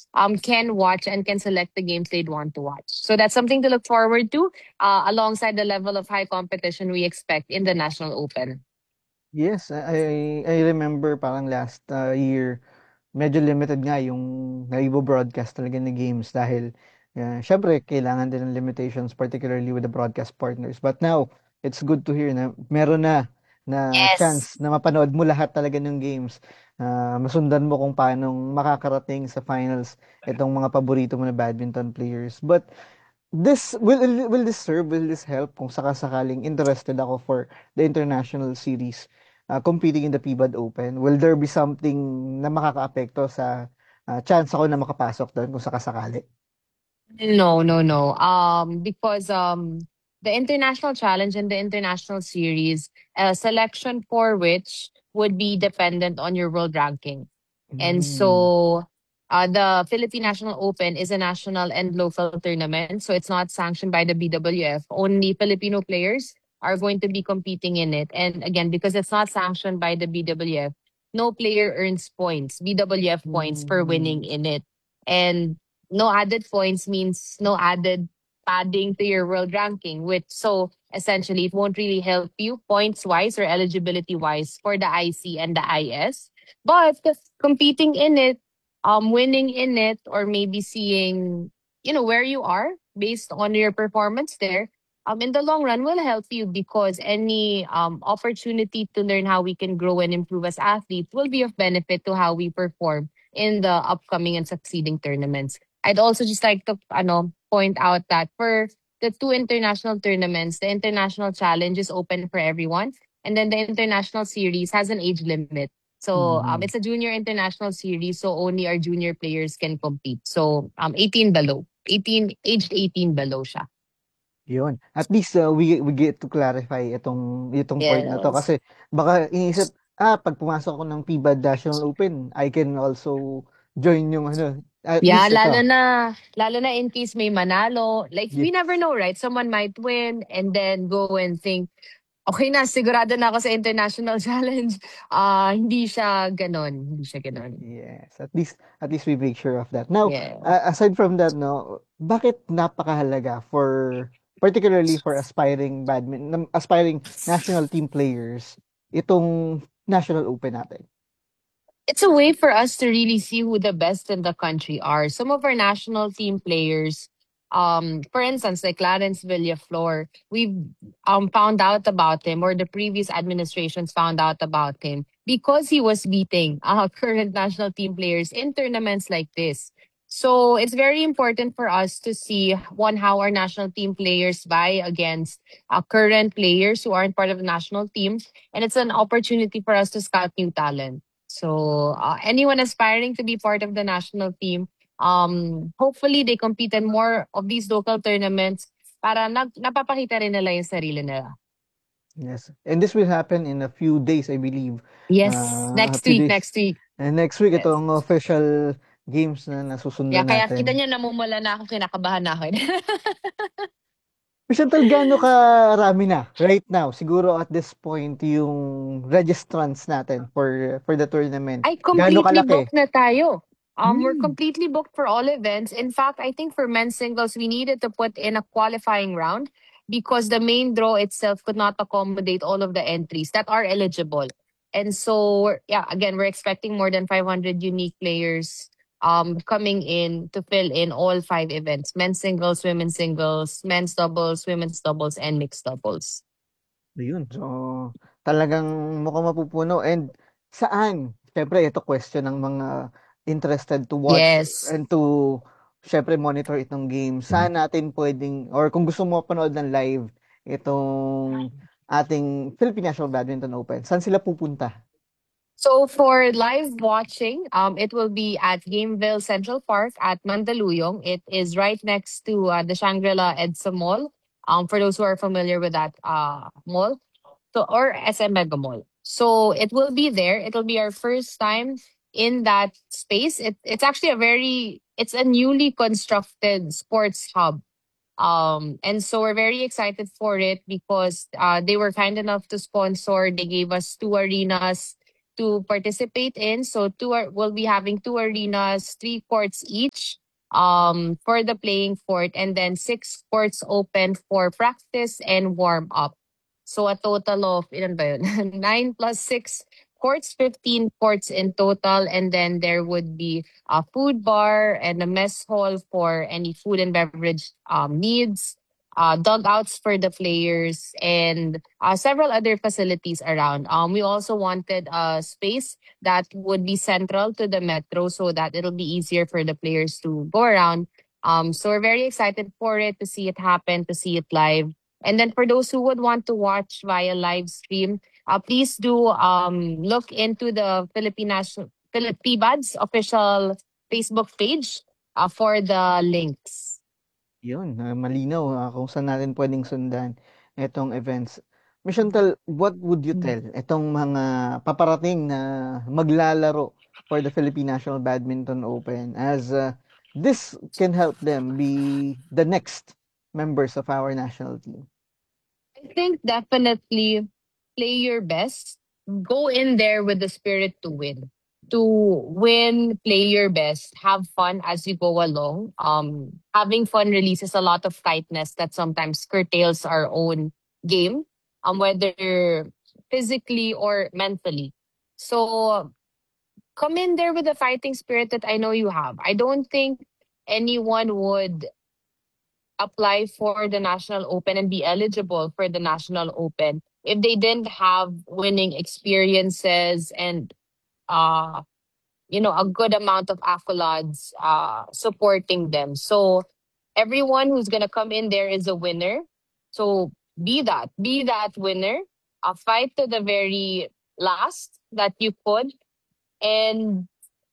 can watch and can select the games they'd want to watch. So that's something to look forward to, alongside the level of high competition we expect in the National Open. Yes, I remember parang last year, medyo limited nga yung naibo-broadcast talaga na games dahil syempre kailangan din ng limitations particularly with the broadcast partners. But now, it's good to hear na meron na Yes. chance na mapanood mo lahat talaga ng games. Masundan mo kung paano makakarating sa finals itong mga paborito mo na badminton players. But this will this serve, will this help kung sakasakaling interested ako for the international series competing in the PBAD Open? Will there be something na makakaapekto sa chance ako na makapasok doon kung sakasakali? No, no, no. Because the international challenge and the international series, selection for which would be dependent on your world ranking. And Mm. so the Philippine National Open is a national and local tournament. So it's not sanctioned by the BWF. Only Filipino players are going to be competing in it. And again, because it's not sanctioned by the BWF, no player earns points, BWF points for winning Mm. in it. And no added points means no added padding to your world ranking, which so essentially it won't really help you points wise or eligibility wise for the IC and the IS. But competing in it, winning in it, or maybe seeing, where you are based on your performance there, in the long run will help you because any opportunity to learn how we can grow and improve as athletes will be of benefit to how we perform in the upcoming and succeeding tournaments. I'd also just like to point out that for the two international tournaments, the international challenge is open for everyone. And then the international series has an age limit. So Mhm. it's a junior international series, so only our junior players can compete. So 18 below. 18 aged 18 below siya. Yun. At least we get to clarify itong point na to Yes. kasi baka iniisip pag pumasok ako ng PBAD National Open, I can also join yung ano at Yeah, least lalo ito. na lalo na in case may manalo. Like we never Yes. know, right? Someone might win and then go and think, okay na, sigurado na ako sa international challenge. Hindi siya ganon. Hindi siya ganon. Yes, at least we make sure of that. Now, Yeah. aside from that, no, bakit napakahalaga for particularly for aspiring national team players itong National Open natin? It's a way for us to really see who the best in the country are. Some of our national team players, for instance, like Clarence Villaflor, we've found out about him, or the previous administrations found out about him because he was beating current national team players in tournaments like this. So it's very important for us to see one how our national team players vie against current players who aren't part of the national team, and it's an opportunity for us to scout new talent. So anyone aspiring to be part of the national team, hopefully they compete in more of these local tournaments para napapakita rin nila yung sarili nila. Yes, and this will happen in a few days, I believe. Yes, A next few week, days. next week. And next week, ito Yes. ang official games na Yeah, nasusundan kaya kita natin. niyo namumula na ako, kinakabahan na ako. Chantal, gaano karami na right now? Siguro at this point yung registrants natin for the tournament. Ay, Gaano completely kalaki? booked na tayo. We're Hmm. completely booked for all events. In fact, I think for men's singles, we needed to put in a qualifying round because the main draw itself could not accommodate all of the entries that are eligible. And so, yeah, again, we're expecting more than 500 unique players coming in to fill in all five events: men's singles, men's doubles, women's doubles, and mixed doubles. Ayun. So, talagang mukhang mapupuno. And saan? Siyempre, ito question ng mga interested to watch Yes. and to, siyempre, monitor itong game. Saan natin pwedeng, or kung gusto mo panood ng live, itong ating Philippine National Badminton Open, saan sila pupunta? So for live watching, it will be at Gameville Central Park at Mandaluyong. It is right next to the Shangri-La EDSA Mall. For those who are familiar with that mall, so or SM Mega Mall. So it will be there. It will be our first time in that space. It's actually it's a newly constructed sports hub. And so we're very excited for it because they were kind enough to sponsor. They gave us two arenas to participate in. So we'll be having two arenas, three courts each for the playing court, and then six courts open for practice and warm up. So a total of ilan ba yun? 9 plus 6 courts, 15 courts in total, and then there would be a food bar and a mess hall for any food and beverage needs, dugouts for the players, and several other facilities around. We also wanted a space that would be central to the metro so that it'll be easier for the players to go around. So we're very excited for it, to see it happen, to see it live. And then for those who would want to watch via live stream, please do look into the Philippine National PBAD's official Facebook page for the links. Yun, malinaw kung saan natin pwedeng sundan itong events. Miss Chantal, what would you tell itong mga paparating na maglalaro for the Philippine National Badminton Open, as this can help them be the next members of our national team? I think definitely play your best. Go in there with the spirit to win. To win, play your best. Have fun as you go along. Having fun releases a lot of tightness that sometimes curtails our own game, whether physically or mentally. So come in there with the fighting spirit that I know you have. I don't think anyone would apply for the National Open and be eligible for the National Open if they didn't have winning experiences and uh a good amount of accolades supporting them. So everyone who's going to come in there is a winner. So be that winner. Fight to the very last that you could, and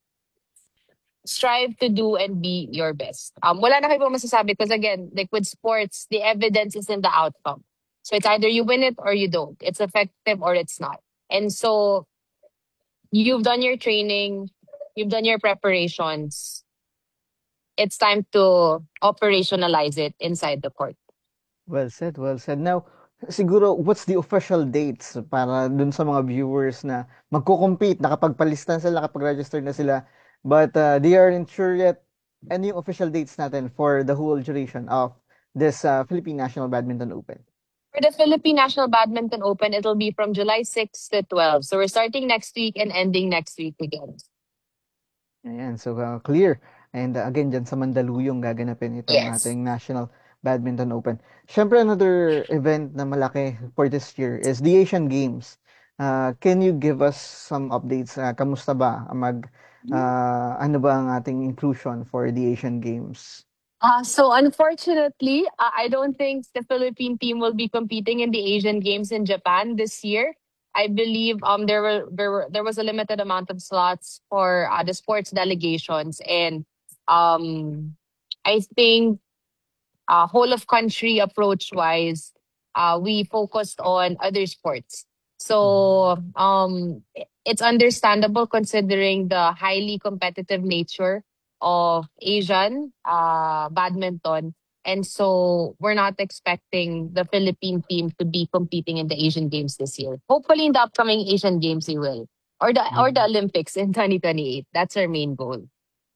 strive to do and be your best. Wala na kayo pong masasabi because again, like with sports, the evidence is in the outcome. So it's either you win it or you don't. It's effective or it's not. And so you've done your training, you've done your preparations. It's time to operationalize it inside the court. Well said, well said. Now, siguro, what's the official dates para dun sa mga viewers na magko-compete, nakapagpalista sila, nakapag-register na sila, but they aren't sure yet, ano yung official dates natin for the whole duration of this Philippine National Badminton Open? For the Philippine National Badminton Open, it'll be from July 6 to 12. So we're starting next week and ending next week again. Ayan, so clear. And again, dyan sa Mandaluyong gaganapin itong Yes. ating National Badminton Open. Siyempre, another event na malaki for this year is the Asian Games. Can you give us some updates? Kamusta ba? Ano ba ang ating inclusion for the Asian Games? So unfortunately, I don't think the Philippine team will be competing in the Asian Games in Japan this year. I believe there was a limited amount of slots for the sports delegations, and I think whole of country approach wise, we focused on other sports. So it's understandable considering the highly competitive nature of Asian badminton. And so we're not expecting the Philippine team to be competing in the Asian Games this year. Hopefully in the upcoming Asian Games we will. Or the Olympics in 2028. That's our main goal.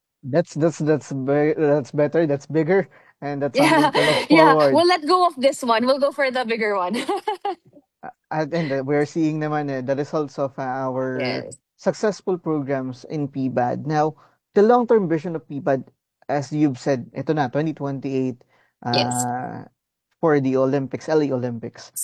That's better. That's bigger, and that's Yeah, something to look yeah. forward. We'll let go of this one. We'll go for the bigger one. And we're seeing naman the results of our Yes. successful programs in PBAD. Now, the long-term vision of PBAD, as you've said, ito na, 2028, Yes. uh, for the Olympics, LA Olympics.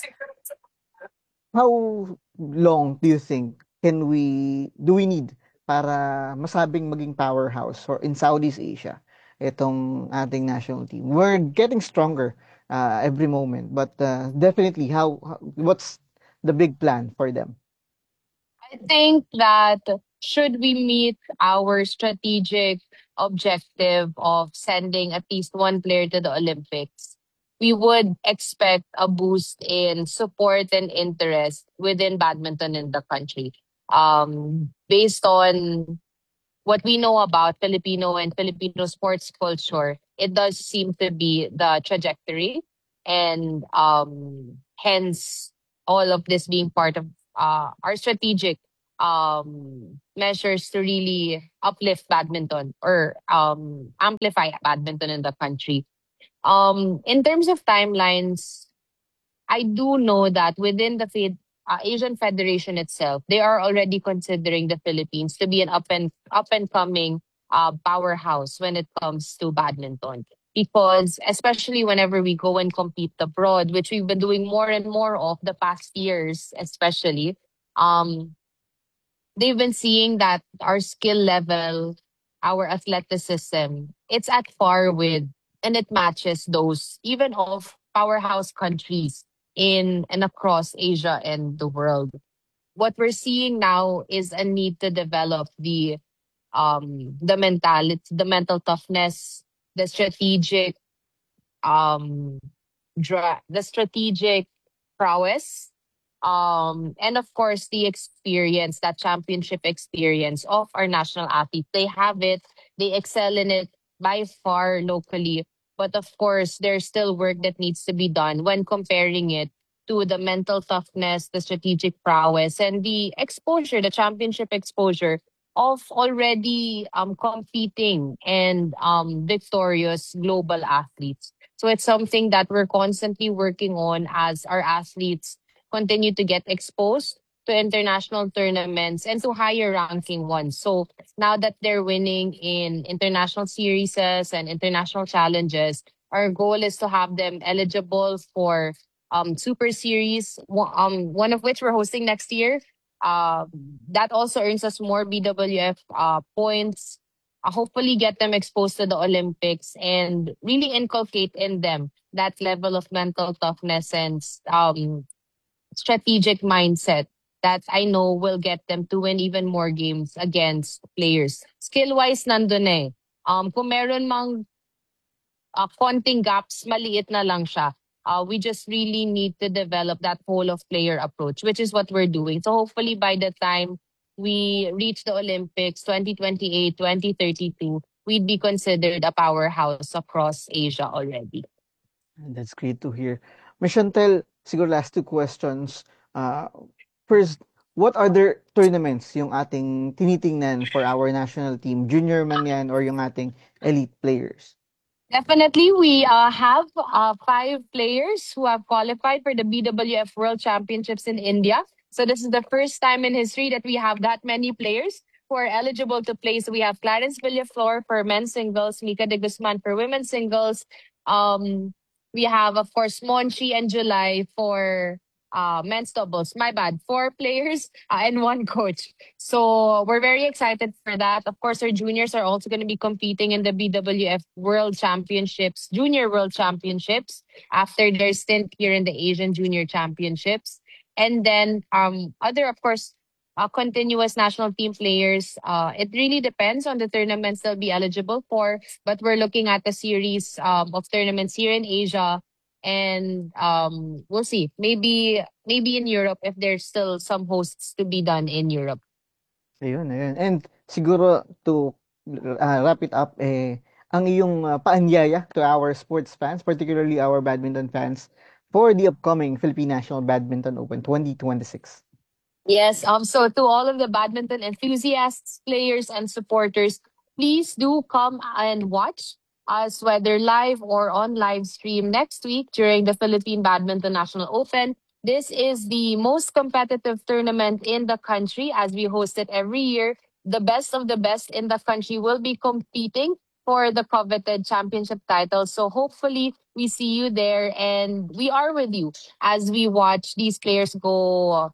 How long do you think do we need para masabing maging powerhouse for in Southeast Asia itong ating national team? We're getting stronger every moment, but definitely what's the big plan for them? I think that should we meet our strategic objective of sending at least one player to the Olympics, we would expect a boost in support and interest within badminton in the country. Based on what we know about Filipino and Filipino sports culture, it does seem to be the trajectory, and hence all of this being part of our strategic measures to really uplift badminton or amplify badminton in the country. In terms of timelines, I do know that within the Asian Federation itself, they are already considering the Philippines to be an up and coming powerhouse when it comes to badminton. Because especially whenever we go and compete abroad, which we've been doing more and more of the past years, especially, um, they've been seeing that our skill level, our athleticism, it's at par with and it matches those even of powerhouse countries in and across Asia and the world. What we're seeing now is a need to develop the mentality, the mental toughness, the um the strategic prowess, and of course the experience, that championship experience of our national athletes. They have it, they excel in it by far locally, but of course there's still work that needs to be done when comparing it to the mental toughness, the strategic prowess, and the exposure, the championship exposure of already competing and victorious global athletes. So it's something that we're constantly working on as our athletes continue to get exposed to international tournaments and to higher ranking ones. So now that they're winning in international series and international challenges, our goal is to have them eligible for super series, one of which we're hosting next year. That also earns us more BWF points, hopefully get them exposed to the Olympics and really inculcate in them that level of mental toughness and strategic mindset that I know will get them to win even more games against players. Skill-wise, nandun eh. Kung meron mang konting gaps, maliit na lang siya. We just really need to develop that whole of player approach, which is what we're doing. So hopefully by the time we reach the Olympics 2028, 2032, we'd be considered a powerhouse across Asia already. That's great to hear. Miss Chantel, siguro last two questions. Uh, First, what other tournaments yung ating tinitingnan for our national team? Junior man yan or yung ating elite players? Definitely, we have five players who have qualified for the BWF World Championships in India. So this is the first time in history that we have that many players who are eligible to play. So we have Clarence Villaflor for men's singles, Mika de Guzman for women's singles. We have, of course, Monchi and July for men's doubles. My bad, four players and one coach. So we're very excited for that. Of course, our juniors are also going to be competing in the BWF World Championships, Junior World Championships, after their stint here in the Asian Junior Championships. And then other, of course, continuous national team players. It really depends on the tournaments they'll be eligible for, but we're looking at a series of tournaments here in Asia, and we'll see. Maybe in Europe if there's still some hosts to be done in Europe. Ayun, ayun. And siguro to wrap it up, ang iyong paanyaya to our sports fans, particularly our badminton fans, for the upcoming Philippine National Badminton Open 2026. Yes. So to all of the badminton enthusiasts, players, and supporters, please do come and watch us, whether live or on live stream next week during the Philippine Badminton National Open. This is the most competitive tournament in the country, as we host it every year. The best of the best in the country will be competing for the coveted championship title. So hopefully we see you there, and we are with you as we watch these players go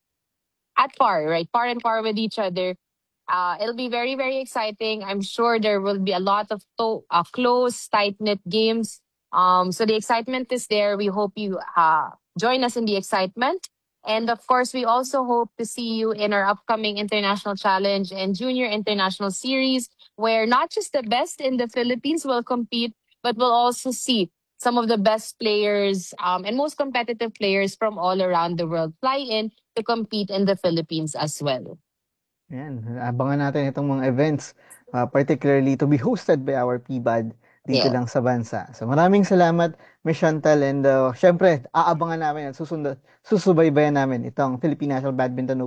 at par, right? Par and par with each other. It'll be very, very exciting. I'm sure there will be a lot of close, tight knit games. So the excitement is there. We hope you join us in the excitement. And of course, we also hope to see you in our upcoming international challenge and junior international series, where not just the best in the Philippines will compete, but we'll also see some of the best players and most competitive players from all around the world fly in to compete in the Philippines as well. Yan, abangan natin itong mga events, particularly to be hosted by our PBAD dito Yeah. lang sa bansa. So maraming salamat, Ms. Chantal, and syempre, aabangan namin at susubaybayan namin itong Philippine National Badminton Open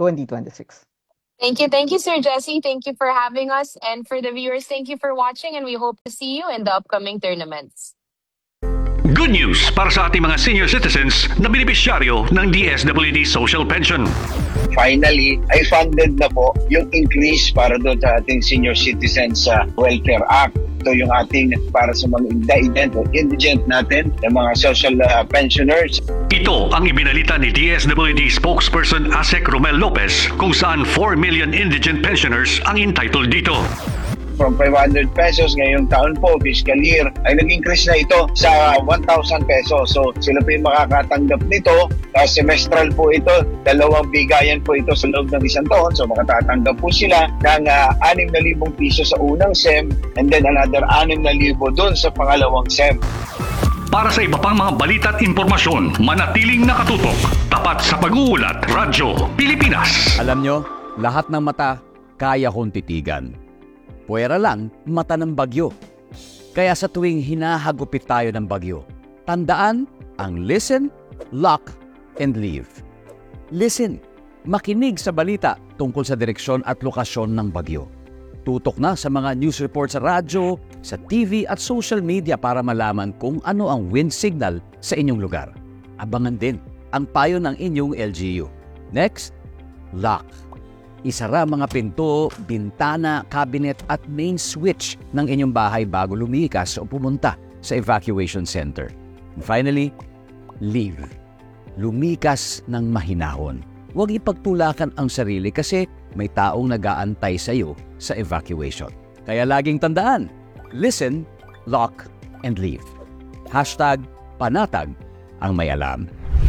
2026. Thank you, Sir Jesse. Thank you for having us. And for the viewers, thank you for watching. And we hope to see you in the upcoming tournaments. Good news para sa ating mga senior citizens na benepisyaryo ng DSWD Social Pension. Finally, ay funded na po yung increase para doon sa ating Senior Citizens Welfare Act. Ito yung ating para sa mga indigent natin, yung mga social pensioners. Ito ang ibinalita ni DSWD spokesperson Asek Romel Lopez kung saan 4 million indigent pensioners ang entitled dito. From 500 pesos ngayong taon po, fiscal year, ay nag-increase na ito sa 1,000 pesos. So sila po yung makakatanggap nito. Semestral po ito, 2 bigayan po ito sa loob ng isang taon. So makatatanggap po sila ng 6,000 piso sa unang SEM and then another 6,000 doon sa pangalawang SEM. Para sa iba pang mga balita at impormasyon, manatiling nakatutok. Tapat sa pag-uulat, Radyo Pilipinas. Alam nyo, lahat ng mata kaya kong titigan. Puwera lang, mata ng bagyo. Kaya sa tuwing hinahagupit tayo ng bagyo, tandaan ang listen, lock, and leave. Listen, makinig sa balita tungkol sa direksyon at lokasyon ng bagyo. Tutok na sa mga news report sa radyo, sa TV at social media para malaman kung ano ang wind signal sa inyong lugar. Abangan din ang payo ng inyong LGU. Next, lock. Isara mga pinto, bintana, cabinet at main switch ng inyong bahay bago lumikas o pumunta sa evacuation center. And finally, leave. Lumikas ng mahinahon. Huwag ipagtulakan ang sarili kasi may taong nag-aantay sa iyo sa evacuation. Kaya laging tandaan, listen, lock, and leave. #panatag ang may alam.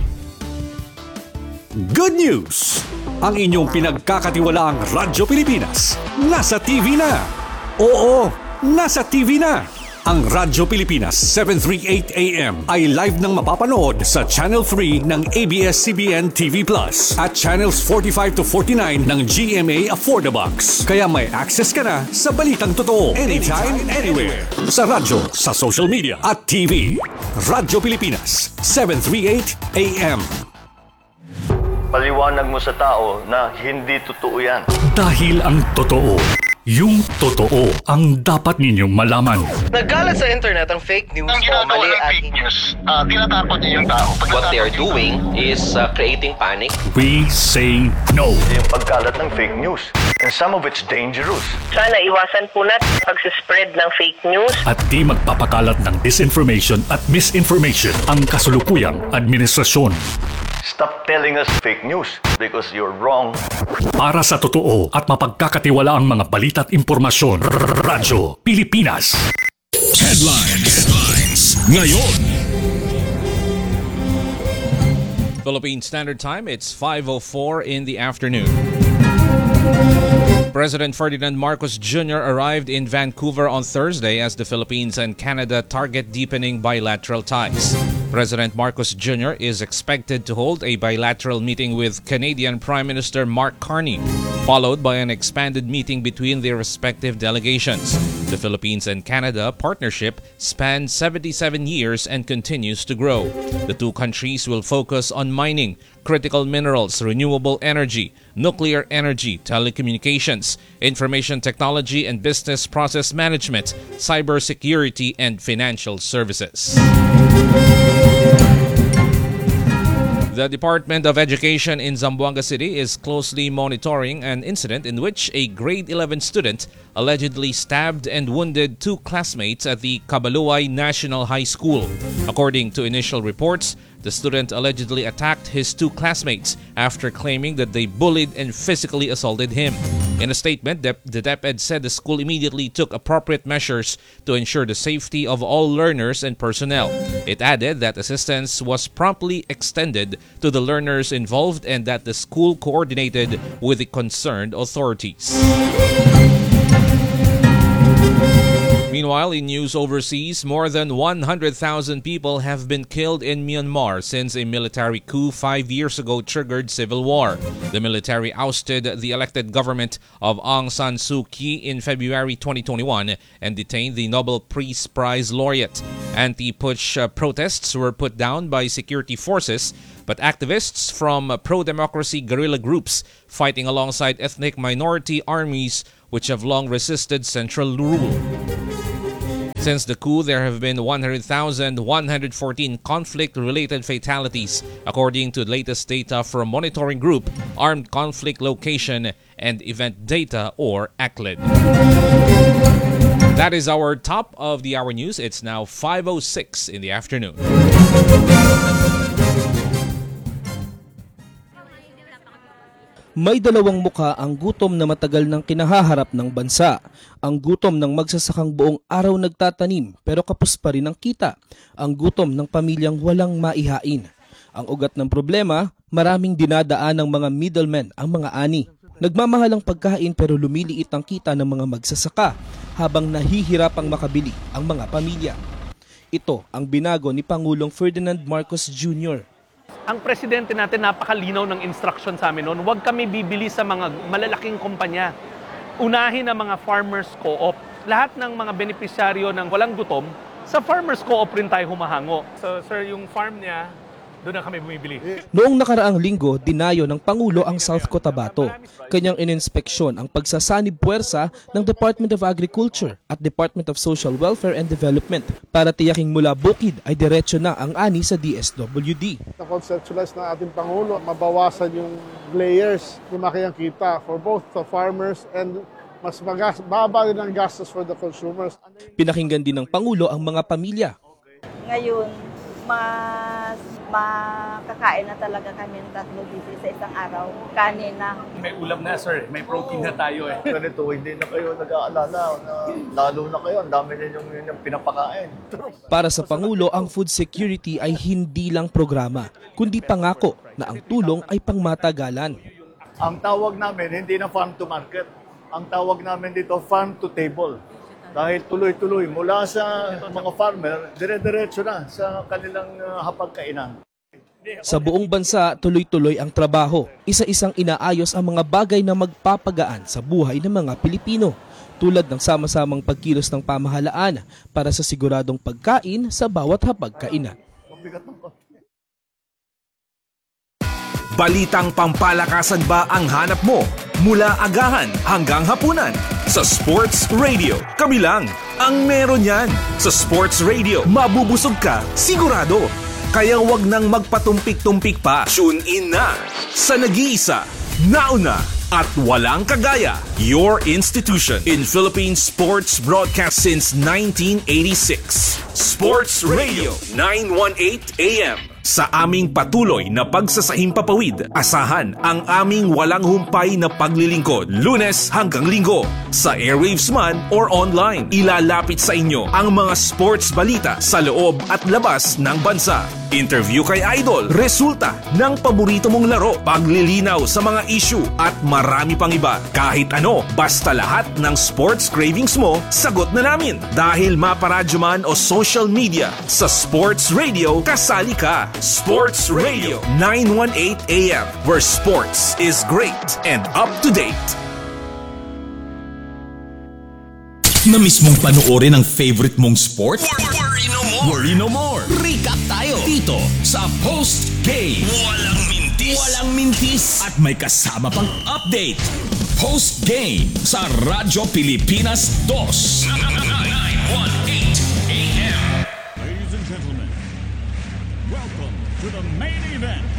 Good news! Ang inyong pinagkakatiwalaang Radyo Pilipinas nasa TV na. Oo, nasa TV na. Ang Radyo Pilipinas 738 AM ay live nang mapapanood sa Channel 3 ng ABS-CBN TV Plus at Channels 45 to 49 ng GMA Affordabox. Kaya may access ka na sa balitang totoo anytime, anywhere. Sa radyo, sa social media at TV. Radyo Pilipinas 738 AM. Paliwanag mo sa tao na hindi totoo yan. Dahil ang totoo, yung totoo ang dapat ninyong malaman. Nagkalat sa internet ang fake news o mali at fake news, tinatakot niyo yung tao. what they are doing is creating panic. We say no. Yung pagkalat ng fake news. And some of it's dangerous. Sana iwasan po natin pag-spread ng fake news. At di magpapakalat ng disinformation at misinformation ang kasulukuyang administrasyon. Stop telling us fake news because you're wrong. Para sa totoo at mapagkakatiwalaang mga balita at impormasyon, Radyo Pilipinas. Headlines ngayon. Philippine Standard Time, it's 5:04 in the afternoon. President Ferdinand Marcos Jr. arrived in Vancouver on Thursday as the Philippines and Canada target deepening bilateral ties. President Marcos Jr. is expected to hold a bilateral meeting with Canadian Prime Minister Mark Carney, followed by an expanded meeting between their respective delegations. The Philippines and Canada partnership spans 77 years and continues to grow. The two countries will focus on mining, critical minerals, renewable energy, nuclear energy, telecommunications, information technology and business process management, cybersecurity, and financial services. The Department of Education in Zamboanga City is closely monitoring an incident in which a grade 11 student allegedly stabbed and wounded two classmates at the Cabaluay National High School. According to initial reports, the student allegedly attacked his two classmates after claiming that they bullied and physically assaulted him. In a statement, the DepEd said the school immediately took appropriate measures to ensure the safety of all learners and personnel. It added that assistance was promptly extended to the learners involved and that the school coordinated with the concerned authorities. Meanwhile, in news overseas, more than 100,000 people have been killed in Myanmar since a military coup 5 years ago triggered civil war. The military ousted the elected government of Aung San Suu Kyi in February 2021 and detained the Nobel Peace Prize laureate. Anti-putsch protests were put down by security forces, but activists from pro-democracy guerrilla groups fighting alongside ethnic minority armies which have long resisted central rule. Since the coup, there have been 100,114 conflict-related fatalities, according to the latest data from monitoring group Armed Conflict Location and Event Data, or ACLED. That is our top of the hour news. It's now 5:06 in the afternoon. May dalawang muka ang gutom na matagal nang kinahaharap ng bansa. Ang gutom ng magsasakang buong araw nagtatanim pero kapos pa rin ang kita. Ang gutom ng pamilyang walang maihain. Ang ugat ng problema, maraming dinadaan ng mga middlemen ang mga ani. Nagmamahal ang pagkain pero lumiliit ang kita ng mga magsasaka habang nahihirapang makabili ang mga pamilya. Ito ang binago ni Pangulong Ferdinand Marcos Jr. Ang presidente natin napakalinaw ng instruction sa amin noon, huwag kami bibili sa mga malalaking kumpanya. Unahin ang mga farmers co-op. Lahat ng mga benepisyaryo ng walang gutom, sa farmers co-op rin tayo humahango. So sir, yung farm niya, doon na kami bumibili. Noong nakaraang linggo, dinayo ng Pangulo ang South Cotabato. Kanyang ininspeksyon ang pagsasanib puwersa ng Department of Agriculture at Department of Social Welfare and Development para tiyaking mula bukid ay diretso na ang ani sa DSWD. Na-conceptualize ng ating Pangulo, mabawasan yung layers, lumaki ang kita for both the farmers and mas baba din ang gastos for the consumers. Pinakinggan din ng Pangulo ang mga pamilya. Ngayon, mas makakain na talaga kami ng 3 beses sa isang araw. Kanin na. May ulam na sir, may protein na tayo eh. Ganito, hindi na kayo nag-aalala na lalo na kayo, ang dami na yung pinapakain. Para sa Pangulo, ang food security ay hindi lang programa, kundi pangako na ang tulong ay pangmatagalan. Ang tawag namin, hindi na farm to market. Ang tawag namin dito, farm to table. Dahil tuloy-tuloy mula sa mga farmer, dire-diretso na sa kanilang hapagkainan. Sa buong bansa, tuloy-tuloy ang trabaho. Isa-isang inaayos ang mga bagay na magpapagaan sa buhay ng mga Pilipino, tulad ng sama-samang pagkilos ng pamahalaan para sa siguradong pagkain sa bawat hapagkainan. Balitang pampalakasan ba ang hanap mo? Mula agahan hanggang hapunan. Sa Sports Radio, kami lang ang meron yan. Sa Sports Radio, mabubusog ka, sigurado. Kaya wag nang magpatumpik-tumpik pa. Tune in na sa nag-iisa, nauna at walang kagaya. Your institution in Philippine sports broadcast since 1986. Sports Radio 918 AM. Sa aming patuloy na pagsasahimpapawid, asahan ang aming walang humpay na paglilingkod Lunes hanggang Linggo. Sa airwaves man or online, ilalapit sa inyo ang mga sports balita sa loob at labas ng bansa. Interview kay Idol, resulta ng paborito mong laro, paglilinaw sa mga issue at marami pang iba. Kahit ano, basta lahat ng sports cravings mo, sagot na namin. Dahil maparadyo man o social media, sa Sports Radio, kasali ka. Sports Radio 918 AM, where sports is great and up to date. Na-miss mong panoorin ang favorite mong sport? Worry no more! Worry no more! Recap tayo dito sa Post Game. Walang mintis! Walang mintis! At may kasama pang update. Post Game sa Radyo Pilipinas 2. 918 AM. Ladies and gentlemen, welcome to the main event.